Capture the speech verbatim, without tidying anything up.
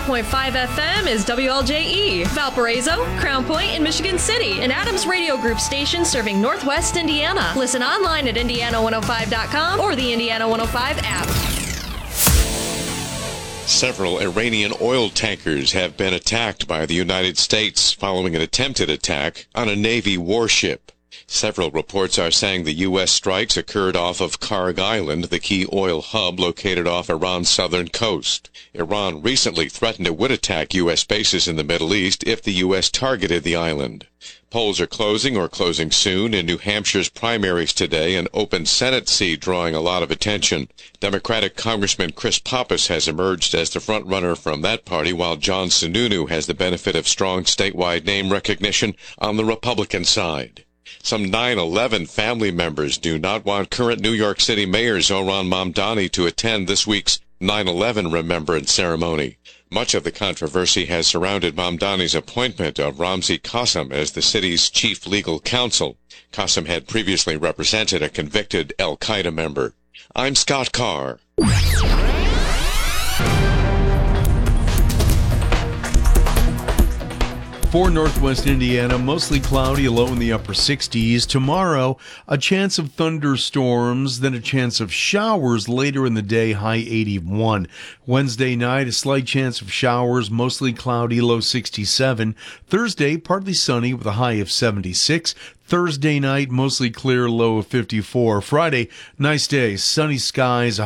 point five F M is W L J E, Valparaiso, Crown Point, and Michigan City, an Adams Radio Group station serving Northwest Indiana. Listen online at indiana one oh five dot com or the Indiana one oh five app. Several Iranian oil tankers have been attacked by the United States following an attempted attack on a Navy warship. Several reports are saying the U S strikes occurred off of Karg Island, the key oil hub located off Iran's southern coast. Iran recently threatened it would attack U S bases in the Middle East if the U S targeted the island. Polls are closing or closing soon in New Hampshire's primaries today, an open Senate seat drawing a lot of attention. Democratic Congressman Chris Pappas has emerged as the front-runner from that party, while John Sununu has the benefit of strong statewide name recognition on the Republican side. Some nine eleven family members do not want current New York City Mayor Zohran Mamdani to attend this week's nine eleven Remembrance Ceremony. Much of the controversy has surrounded Mamdani's appointment of Ramzi Qassem as the city's chief legal counsel. Qassem had previously represented a convicted al-Qaeda member. I'm Scott Carr. For Northwest Indiana, mostly cloudy, a low in the upper sixties. Tomorrow, a chance of thunderstorms, then a chance of showers later in the day, high eighty-one. Wednesday night, a slight chance of showers, mostly cloudy, low sixty-seven. Thursday, partly sunny with a high of seventy-six. Thursday night, mostly clear, low of fifty-four. Friday, nice day, sunny skies,